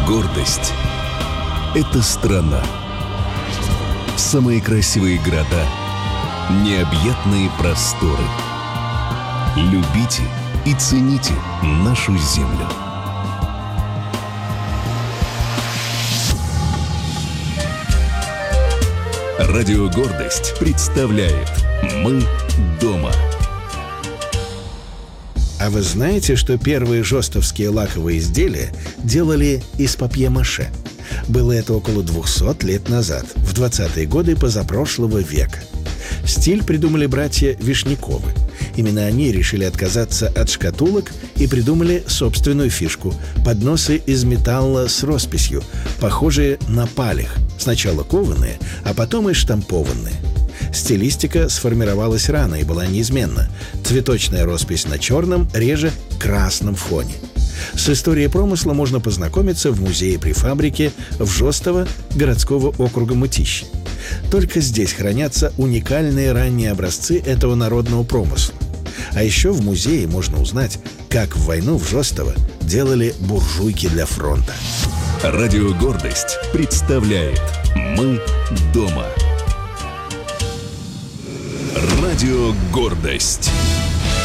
Гордость — это страна. Самые красивые города, необъятные просторы. Любите и цените нашу землю. Радио «Гордость» представляет «Мы дома». А вы знаете, что первые жостовские лаковые изделия делали из папье-маше? Было это около 200 лет назад, в 20-е годы позапрошлого века. Стиль придумали братья Вишняковы. Именно они решили отказаться от шкатулок и придумали собственную фишку – подносы из металла с росписью, похожие на палех, сначала кованые, а потом и штампованные. Стилистика сформировалась рано и была неизменна. Цветочная роспись на черном, реже красном фоне. С историей промысла можно познакомиться в музее при фабрике в Жостово городского округа Мытищи. Только здесь хранятся уникальные ранние образцы этого народного промысла. А еще в музее можно узнать, как в войну в Жостово делали буржуйки для фронта. Радио «Гордость» представляет «Мы дома». Радио «Гордость».